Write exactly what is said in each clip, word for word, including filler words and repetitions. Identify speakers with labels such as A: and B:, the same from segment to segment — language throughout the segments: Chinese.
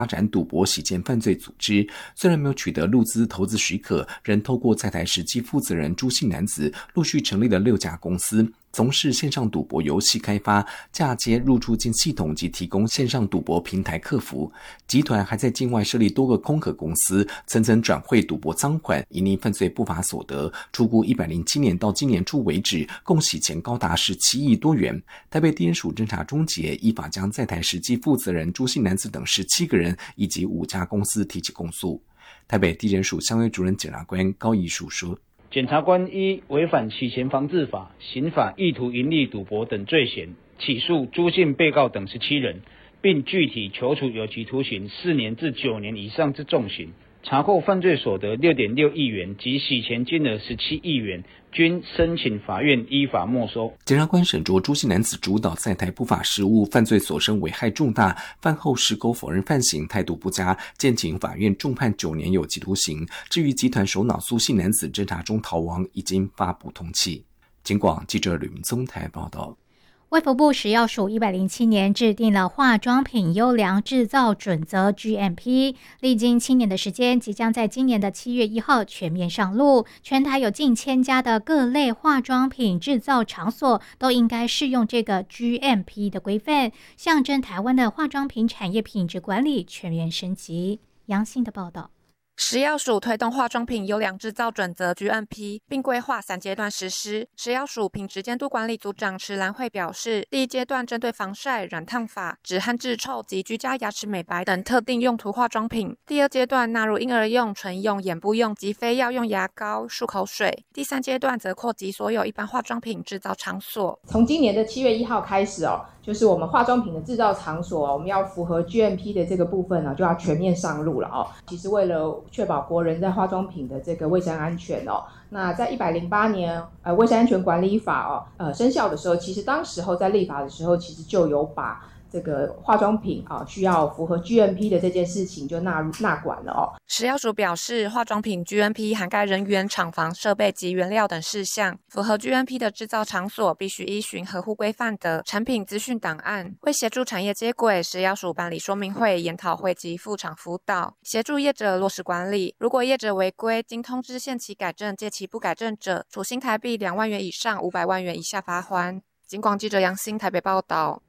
A: 发展赌博洗钱犯罪组织，虽然没有取得入资投资许可，仍透过在台实际负责人朱姓男子陆续成立了六家公司，从事线上赌博游戏开发、嫁接入出境系统及提供线上赌博平台客服。集团还在境外设立多个空壳公司，层层转汇赌博赃款，营利犯罪不法所得，初估一百零七年到今年初为止，共洗钱高达十七亿多元。台北地检署侦查终结，依法将在台实际负责人朱姓男子等十七个人以及五家公司提起公诉。台北地检署相约主任检察官高怡淑说，
B: 检察官依违反洗钱防治法、刑法意图营利赌博等罪嫌，起诉朱姓被告等十七人，并具体求处有期徒刑四年至九年以上之重刑。查获犯罪所得 六点六亿元及洗钱金额十七亿元，均申请法院依法没收。
A: 检察官审酌朱姓男子主导在台不法事务，犯罪所生危害重大，犯后矢口否认犯行，态度不佳，建请法院重判九年有期徒刑。至于集团首脑苏姓男子侦查中逃亡，已经发布通缉。警广记者吕明宗台报道。
C: 卫福部食药署一百零七年制定了化妆品优良制造准则 G M P， 历经七年的时间，即将在今年的七月一号全面上路。全台有近千家的各类化妆品制造场所都应该适用这个 G M P 的规范，象征台湾的化妆品产业品质管理全面升级。杨信的报道。
D: 食药署推动化妆品优良制造准则 G M P， 并规划三阶段实施。食药署品质监督管理组长池兰慧表示，第一阶段针对防晒、染烫发、止汗治臭及居家牙齿美白等特定用途化妆品；第二阶段纳入婴儿用、唇用、眼部用及非药用牙膏、漱口水；第三阶段则扩及所有一般化妆品制造场所。
E: 从今年的七月一号开始哦，就是我们化妆品的制造场所，我们要符合 G M P 的这个部分呢，就要全面上路了哦。其实为了确保国人在化妆品的这个卫生安全哦，那在一百零八年呃卫生安全管理法哦呃生效的时候，其实当时候在立法的时候，其实就有把这个化妆品啊需要符合 G M P 的这件事情就纳入纳管了哦。
D: 食药署表示，化妆品 G M P 涵盖人员、厂房、设备及原料等事项，符合 G M P 的制造场所必须依循合乎规范的产品资讯档案。为协助产业接轨，食药署办理说明会、研讨会及副厂辅导，协助业者落实管理。如果业者违规，经通知限期改正，届期不改正者，处新台币两万元以上五百万元以下罚锾。警广记者杨欣台北报道。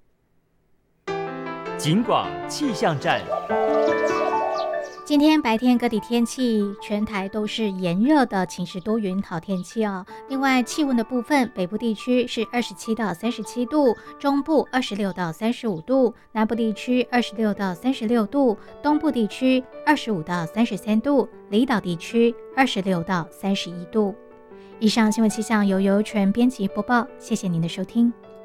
F: 警广气象站。
C: 今天白天各地天气，全台都是炎热的晴时多云好天气哦。另外气温的部分，北部地区是二十七到三十七度，中部二十六到三十五度，南部地区二十六到三十六度，东部地区二十五到三十三度，离岛地区二十六到三十一度。以上新闻气象由尤全编辑播报，谢谢您的收听。